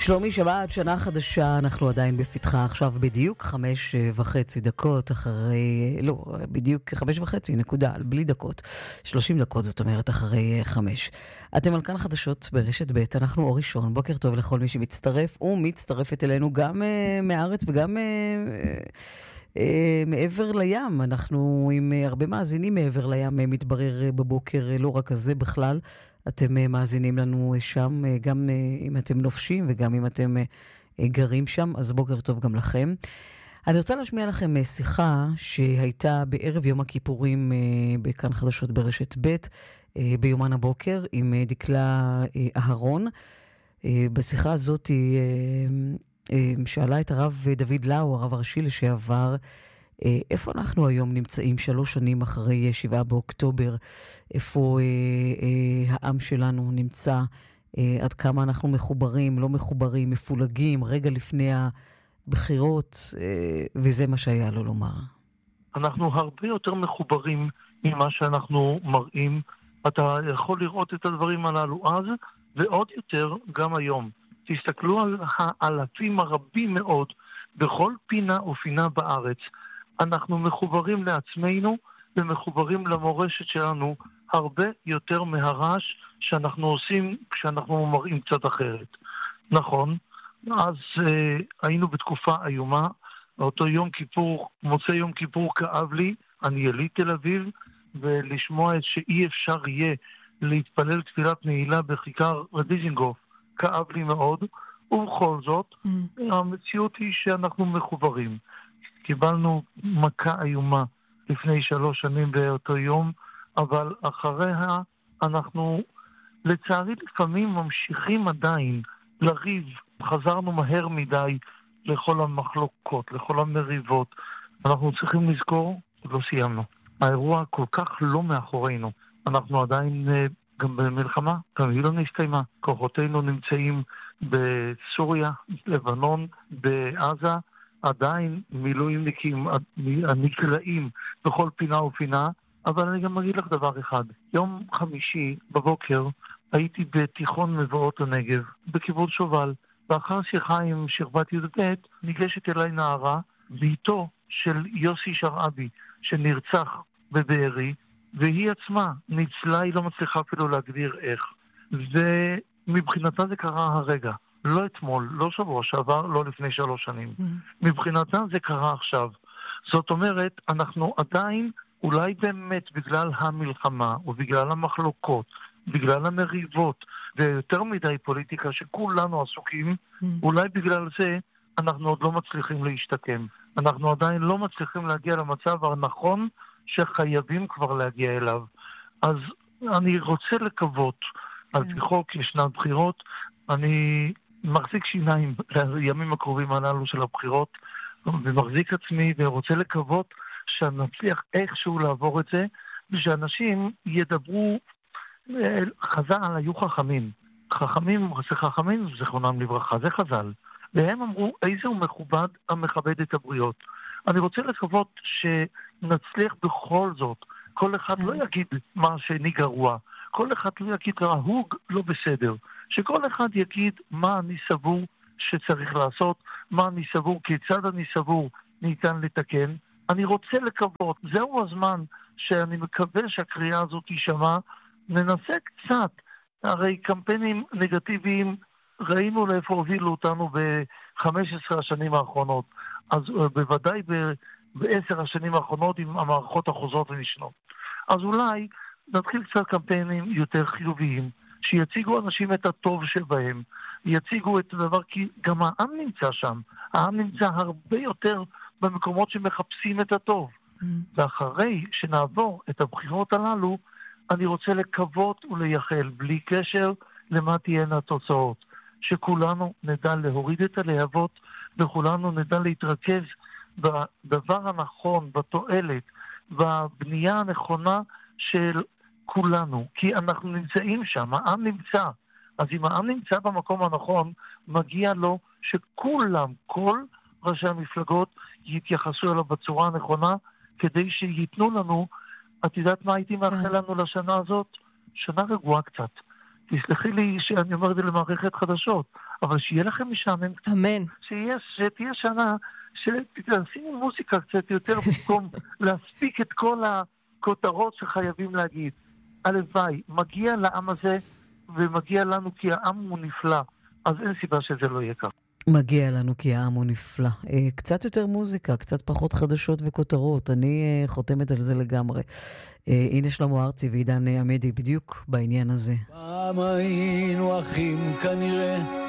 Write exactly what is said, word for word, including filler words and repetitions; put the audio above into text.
שלומי, שבת, שנה חדשה, אנחנו עדיין בפתחה עכשיו בדיוק חמש וחצי דקות אחרי, לא, בדיוק חמש וחצי, נקודה, בלי דקות, שלושים דקות, זאת אומרת, אחרי חמש. אתם על כאן חדשות ברשת ב', אנחנו אור ראשון, בוקר טוב לכל מי שמצטרף ומצטרפת אלינו גם uh, מהארץ וגם uh, uh, מעבר לים. אנחנו עם uh, הרבה מאזינים מעבר לים, uh, מתברר uh, בבוקר, uh, לא רק הזה בכלל, אתם מאזינים לנו שם, גם אם אתם נופשים וגם אם אתם גרים שם, אז בוקר טוב גם לכם. אני רוצה להשמיע לכם שיחה שהייתה בערב יום הכיפורים בכאן חדשות ברשת ב' ביומן הבוקר עם דקלה אהרון. בשיחה הזאת היא שאלה את הרב דוד לאו, הרב הראשי לשעבר, איפה אנחנו היום נמצאים שלוש שנים אחרי שבעה באוקטובר, איפה אה, אה, העם שלנו נמצא, אה, עד כמה אנחנו מחוברים, לא מחוברים, מפולגים, רגע לפני הבחירות, אה, וזה מה שהיה לו לומר. אנחנו הרבה יותר מחוברים ממה שאנחנו מראים. אתה יכול לראות את הדברים הללו אז, ועוד יותר גם היום. תסתכלו על האלפים הרבים מאוד בכל פינה ופינה בארץ. אנחנו מחוברים לעצמנו ומחוברים למורשת שלנו הרבה יותר מהרעש שאנחנו עושים כשאנחנו מראים קצת אחרת. נכון, אז אה, היינו בתקופה איומה, אותו יום כיפור, מוצא יום כיפור כאב לי, אני יליד תל אביב, ולשמוע את שאי אפשר יהיה להתפלל תפילת נעילה בכיכר דיזינגוף, כאב לי מאוד, ובכל זאת, mm. המציאות היא שאנחנו מחוברים. קיבלנו מכה איומה לפני שלוש שנים באותו יום, אבל אחריה אנחנו לצערי לפעמים ממשיכים עדיין לריב. חזרנו מהר מדי לכל המחלוקות, לכל המריבות. אנחנו צריכים לזכור, לא סיימנו. האירוע כל כך לא מאחורינו. אנחנו עדיין גם במלחמה, גם היא לא נסתיימה. כוחותינו נמצאים בסוריה, לבנון, בעזה, עדיין מילואימניקים הנקראים בכל פינה ופינה, אבל אני גם אגיד לך דבר אחד. יום חמישי בבוקר הייתי בתיכון מבואות הנגב, בקיבוץ שובל, ואחר שיחה עם שכבת י"ב ניגשת אליי נערה, ביתו של יוסי שרעבי, שנרצח בבארי, והיא עצמה ניצלה, היא לא מצליחה אפילו להגדיר איך. ומבחינתה זה קרה הרגע. לא אתמול, לא שבוע שעבר, לא לפני שלוש שנים. Mm. מבחינתה זה קרה עכשיו. זאת אומרת, אנחנו עדיין, אולי באמת בגלל המלחמה, ובגלל המחלוקות, בגלל המריבות, ויותר מדי פוליטיקה שכולנו עסוקים, mm. אולי בגלל זה אנחנו עוד לא מצליחים להשתקם. אנחנו עדיין לא מצליחים להגיע למצב הנכון שחייבים כבר להגיע אליו. אז אני רוצה לקוות, mm. על פי חוק ישנן בחירות, אני מחזיק שיניים לימים הקרובים הללו של הבחירות, ומחזיק עצמי ורוצה לקוות שנצליח איכשהו לעבור את זה, ושאנשים ידברו, חז"ל היו חכמים. חכמים, זה חכמים, זכרונם לברכה, זה חז"ל. והם אמרו, איזה הוא מכובד המכבד את הבריות. אני רוצה לקוות שנצליח בכל זאת, כל אחד לא יגיד מה השני גרוע, כל אחד לא יגיד רהוג לא בסדר, שכל אחד יגיד מה אני סבור שצריך לעשות, מה אני סבור, כיצד אני סבור ניתן לתקן. אני רוצה לקוות, זהו הזמן שאני מקווה שהקריאה הזאת תשמע, ננסה קצת, הרי קמפיינים נגטיביים ראינו לאיפה הובילו אותנו ב-חמש עשרה השנים האחרונות, אז בוודאי ב-עשר השנים האחרונות עם המערכות החוזרות ונשנות. אז אולי נתחיל קצת קמפיינים יותר חיוביים, שיציגו אנשים את הטוב שבהם, יציגו את הדבר, כי גם העם נמצא שם. העם נמצא הרבה יותר במקומות שמחפשים את הטוב. Mm. ואחרי שנעבור את הבחירות הללו, אני רוצה לקוות ולייחל, בלי קשר למה תהיינה התוצאות, שכולנו נדע להוריד את הלהבות, וכולנו נדע להתרכז בדבר הנכון, בתועלת, בבנייה הנכונה של כולנו, כי אנחנו נמצאים שם, העם נמצא. אז אם העם נמצא במקום הנכון, מגיע לו שכולם, כל ראשי המפלגות יתייחסו אליו בצורה הנכונה, כדי שיתנו לנו, את יודעת מה הייתי מאחל לנו לשנה הזאת? שנה רגועה קצת. תסלחי לי שאני אומר את זה למערכת חדשות, אבל שיהיה לכם משעמם. אמן. שתהיה שנה שתשימו מוזיקה קצת יותר במקום להספיק את כל הכותרות שחייבים להגיד. הלוואי, מגיע לעם הזה ומגיע לנו כי העם הוא נפלא, אז אין סיבה שזה לא יהיה כך. מגיע לנו כי העם הוא נפלא. אה, קצת יותר מוזיקה, קצת פחות חדשות וכותרות. אני אה, חותמת על זה לגמרי. אה, הנה שלמה ארצי ועידן עמדי בדיוק בעניין הזה. פעם היינו אחים כנראה,